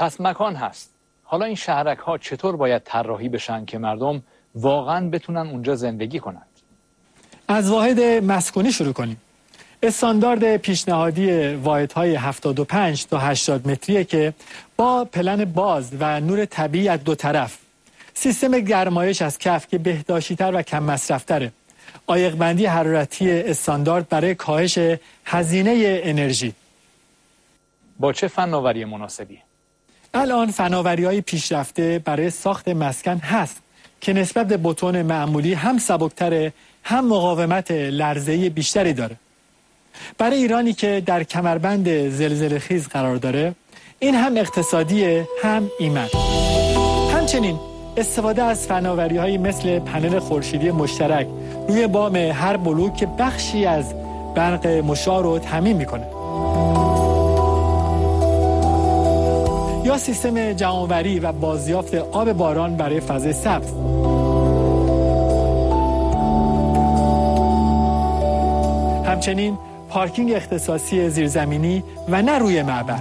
پس مکان هست. حالا این شهرک ها چطور باید طراحی بشن که مردم واقعا بتونن اونجا زندگی کنند؟ از واحد مسکونی شروع کنیم. استاندارد پیشنهادی واحدهای 75 تا 80 متریه که با پلن باز و نور طبیعی از دو طرف، سیستم گرمایش از کف که بهداشتی‌تر و کم مصرف‌تره، عایق‌بندی حرارتی استاندارد برای کاهش هزینه انرژی. با چه فناوری مناسبی؟ الان فناوری‌های پیشرفته برای ساخت مسکن هست که نسبت به بتون معمولی هم سبک‌تره، هم مقاومت لرزه‌ای بیشتری داره. برای ایرانی که در کمربند زلزله‌خیز قرار داره، این هم اقتصادیه هم ایمن. همچنین استفاده از فناوری‌هایی مثل پنل خورشیدی مشترک روی بام هر بلوک که بخشی از برق مشعاع رو تامین میکنه، یا سیستم جمع‌آوری و بازیافت آب باران برای فضای سبز. همچنین پارکینگ اختصاصی زیرزمینی و نه روی معبر.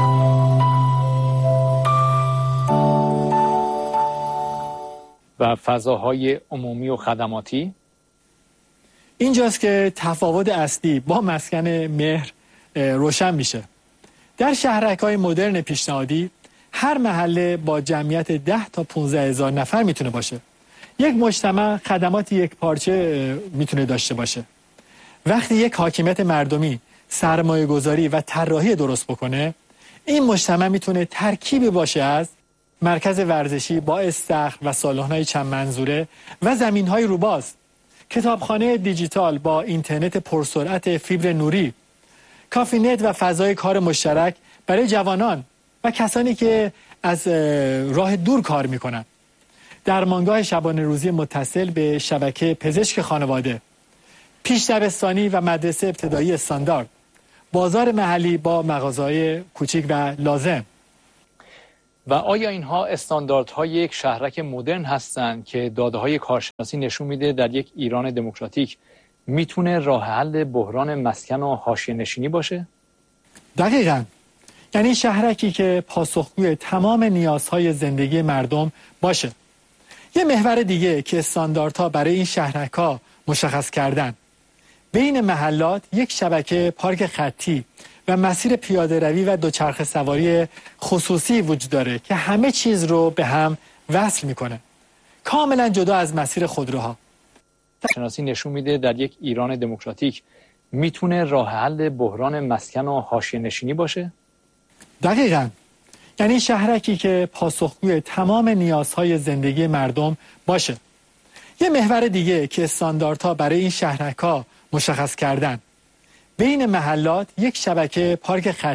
و فضاهای عمومی و خدماتی؟ اینجاست که تفاوت اصلی با مسکن مهر روشن میشه. در شهرک‌های مدرن پیشنهادی هر محله با جمعیت 10 تا 15 هزار نفر میتونه باشه. یک مجتمع خدمات یک پارچه میتونه داشته باشه. وقتی یک حاکمیت مردمی سرمایه گذاری و طراحی درست بکنه، این مجتمع میتونه ترکیبی باشه از مرکز ورزشی با استخر و سالن‌های چند منظوره و زمین‌های روباز، کتابخانه دیجیتال با اینترنت پرسرعت فیبر نوری، کافینت و فضای کار مشترک برای جوانان و کسانی که از راه دور کار میکنن، درمانگاه شبانه روزی متصل به شبکه پزشک خانواده، پیش دبستانی و مدرسه ابتدایی استاندارد، بازار محلی با مغازه‌های کوچیک و لازم. و آیا اینها استانداردهای یک شهرک مدرن هستند که داده‌های کارشناسی نشون میده در یک ایران دموکراتیک میتونه راه حل بحران مسکن و حاشیه‌نشینی باشه؟ دقیقاً. یعنی شهرکی که پاسخگوی تمام نیازهای زندگی مردم باشه. یه محور دیگه که استانداردها برای این شهرک‌ها مشخص کردن، بین محلات یک شبکه پارک خطی و مسیر پیاده روی و دوچرخه سواری خصوصی وجود داره که همه چیز رو به هم وصل میکنه، کاملا جدا از مسیر خودروها. شناسی نشون میده در یک ایران دموکراتیک میتونه راه حل بحران مسکن و حاشیه‌نشینی باشه؟ دقیقاً. یعنی شهرکی که پاسخگوی تمام نیازهای زندگی مردم باشه. یه محور دیگه که استانداردها برای این شهرک‌ها مشخص کردن، بین محلات یک شبکه پارک خطی